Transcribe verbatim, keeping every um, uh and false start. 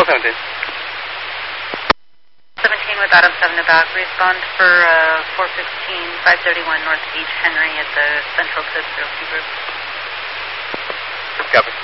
Call seventeen. seventeen with Adam seven to back. Respond for uh, four fifteen, five thirty-one North H. Henry at the Central Coast Realty Group. Copy.